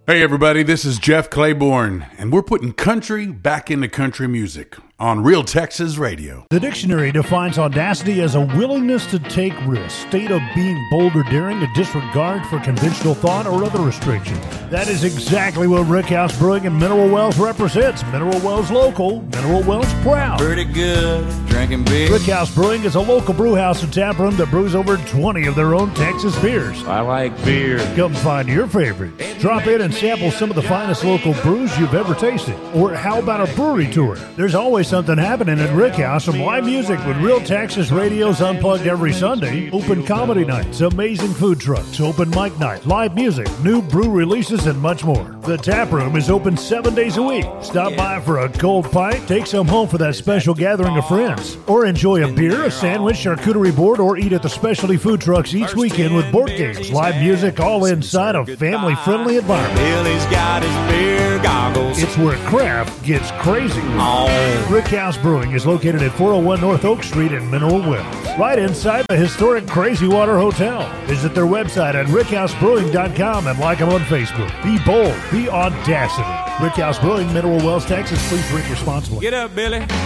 Hey everybody, this is Jeff Claiborne, and we're putting country back into country music on Real Texas Radio. The dictionary defines audacity as a willingness to take risks, state of being bold or daring, a disregard for conventional thought or other restriction. That is exactly what Rickhouse Brewing and Mineral Wells represents. Mineral Wells local, Mineral Wells proud. Pretty good drinking beer. Rickhouse Brewing is a local brew house and tap room that brews over 20 of their own Texas beers. I like beer. Come find your favorite. Drop in and sample some of the finest local brews you've ever tasted. Or how about a brewery tour? There's always something happening at Rickhouse, from live music with Real Texas Radio's Unplugged every Sunday, open comedy nights, amazing food trucks, open mic night, live music, new brew releases, and much more. The tap room is open 7 days a week. Stop by for a cold pint, take some home for that special gathering of friends, or enjoy a beer, a sandwich, charcuterie board, or eat at the specialty food trucks each weekend with board games, live music, all inside a family-friendly environment. Billy's got his beer goggles. It's where craft gets crazy. Rickhouse Brewing is located at 401 North Oak Street in Mineral Wells, right inside the historic Crazy Water Hotel. Visit their website at rickHouseBrewing.com and like them on Facebook. Be bold, be audacity. Rickhouse Brewing, Mineral Wells, Texas. Please drink responsibly. Get up, Billy.